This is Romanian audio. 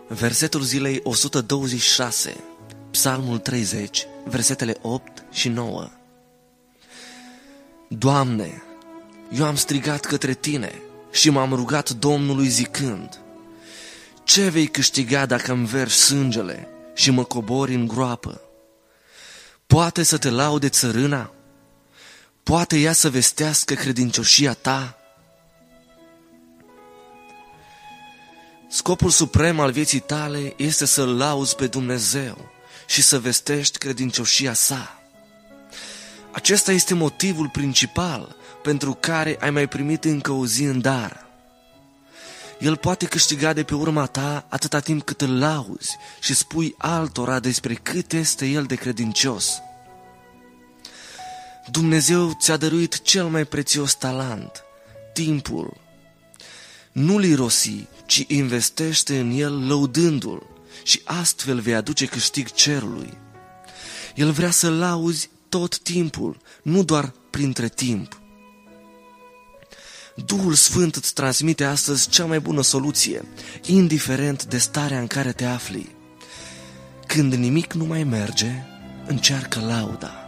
Versetul zilei 126, Psalmul 30, versetele 8 și 9. Doamne, eu am strigat către Tine și m-am rugat Domnului zicând: ce vei câștiga dacă îmi vergi sângele și mă cobori în groapă? Poate să te laude țărâna? Poate ea să vestească credincioșia ta? Scopul suprem al vieții tale este să-L lauzi pe Dumnezeu și să vestești credincioșia sa. Acesta este motivul principal pentru care ai mai primit încă o zi în dar. El poate câștiga de pe urma ta atâta timp cât îl lauzi și spui altora despre cât este El de credincios. Dumnezeu ți-a dăruit cel mai prețios talent, timpul. Nu-l irosi, ci investește în el lăudându-l și astfel vei aduce câștig cerului. El vrea să lauzi tot timpul, nu doar printre timp. Duhul Sfânt îți transmite astăzi cea mai bună soluție, indiferent de starea în care te afli. Când nimic nu mai merge, încearcă lauda.